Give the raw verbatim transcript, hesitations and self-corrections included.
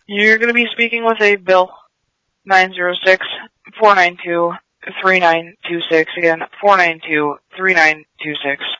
You're going to be speaking with a Bill. nine zero six, four nine two, three nine two six. Again, four nine two, three nine two six.